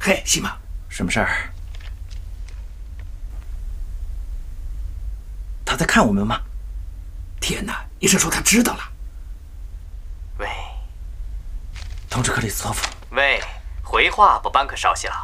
嘿，西马， 什么事儿？他在看我们吗？ 天哪！你是说他知道了？ 喂， 通知克里斯托夫。 喂，回话不，班克少校。